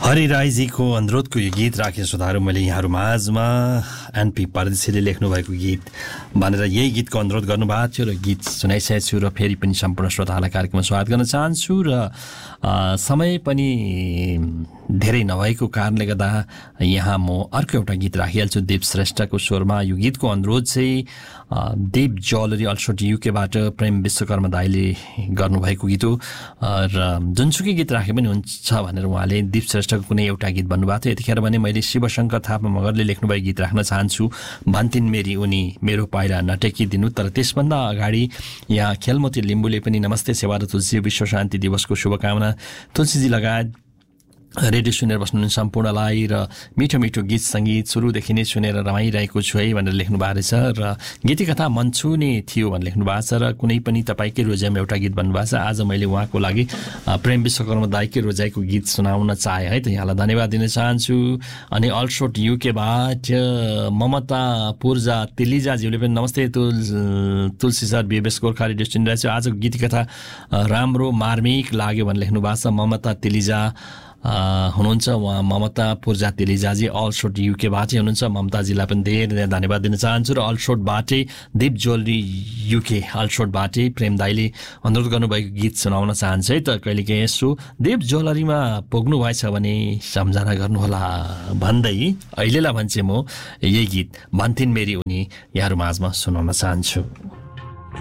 हरि राईजीको अनुरोधको यो गीत राखेँ श्रोताहरू मैले यहाँहरू माझमा एनपी परदेशीले लेख्नु भएको गीत भनेर यही गीतको अनुरोध गर्नुभएको थियो र गीत सुनाइसकेको छु र फेरि पनि सम्पूर्ण श्रोताहरूलाई कार्यक्रममा स्वागत गर्न चाहन्छु र समय पनि धेरै नभएको कारणले गर्दा यहाँ म अर्को एउटा गीत राखिहाल्छु। देव श्रेष्ठको स्वरमा यो गीतको अनुरोध चाहिँ देव ज्वेलरी अल्सोट युकेबाट प्रेम विश्वकर्मा दाईले गर्नुभएको गीत हो र जुनसुकै गीत राखे पनि हुन्छ भनेर उहाँले देव श्रेष्ठको कुनै एउटा गीत भन्नुभएको थियो। यतिखेर भने मैले शिवशङ्कर थापा मगरले लेख्नुभएको गीत राख्न चाहन्छु। भन्थिन् मेरी उनी मेरो पाइला नटेकिदिनु। तर त्यसभन्दा अगाडि यहाँ खेलमती लिम्बूले पनि नमस्ते सेवा र तुलसी विश्व शान्ति दिवसको शुभकामना। तुलसीजी लगायत रेडियो सुनेर बस्नुहुने सम्पूर्णलाई र मिठो मिठो गीत सङ्गीत सुरुदेखि नै सुनेर रमाइरहेको छु है भनेर लेख्नु भएको रहेछ र गीतिकथा मन छुने थियो भनेर लेख्नु भएको छ र कुनै पनि तपाईँकै रोजाइमा एउटा गीत भन्नुभएको छ। आज मैले उहाँको लागि प्रेम विश्वकर्मा दाईकै रोजाइको गीत सुनाउन चाहेँ है त यहाँलाई धन्यवाद दिन चाहन्छु। अनि अल्सोट युकेबाट ममता पूर्जा तिलिजाज्यूले पनि नमस्ते तुलसी सर बिएबएस गोर्खा रेडियो सुनिरहेको छु। आजको गीतिकथा राम्रो मार्मिक लाग्यो भनेर लेख्नु भएको छ। ममता तिलिजा हुनुहुन्छ उहाँ ममता पूर्जा तिलिजाजी अल्सोट युकेबाटै हुनुहुन्छ। ममताजीलाई पनि धेरै धन्यवाद दिन चाहन्छु र अल्सोटबाटै देव ज्वेलरी युके अल्सोटबाटै प्रेम दाईले अनुरोध गर्नुभएको गीत सुनाउन चाहन्छु है त। कहिलेकाहीँ यसो देव ज्वेलरीमा पुग्नु भएछ भने सम्झना गर्नुहोला भन्दै अहिलेलाई भन्छ म यही गीत भन्थिन् मेरी उनी यहाँहरू माझमा सुनाउन चाहन्छु।